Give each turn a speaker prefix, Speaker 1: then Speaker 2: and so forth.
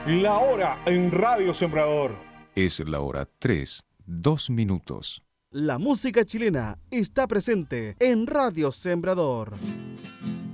Speaker 1: La hora en Radio Sembrador.
Speaker 2: Es la hora 3:02.
Speaker 3: La música chilena está presente en Radio Sembrador.